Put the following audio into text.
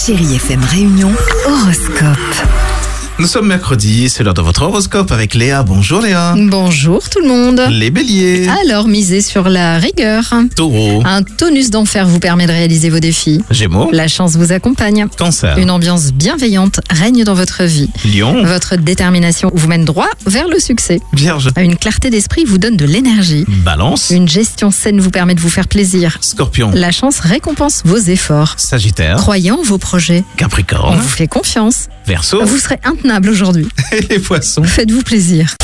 Chérie FM Réunion, horoscope. Nous sommes mercredi, c'est l'heure de votre horoscope avec Léa. Bonjour Léa. Bonjour tout le monde. Les béliers. Alors, misez sur la rigueur. Taureau. Un tonus d'enfer vous permet de réaliser vos défis. Gémeaux. La chance vous accompagne. Cancer. Une ambiance bienveillante règne dans votre vie. Lion. Votre détermination vous mène droit vers le succès. Vierge. Une clarté d'esprit vous donne de l'énergie. Balance. Une gestion saine vous permet de vous faire plaisir. Scorpion. La chance récompense vos efforts. Sagittaire. Croyez en vos projets. On Capricorne. vous fait confiance. Verseau. Vous serez intenable aujourd'hui. Et les poissons. Faites-vous plaisir.